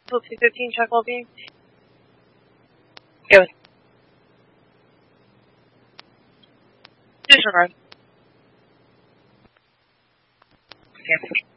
Pope 215, check all beam. Go. Disregard. Okay.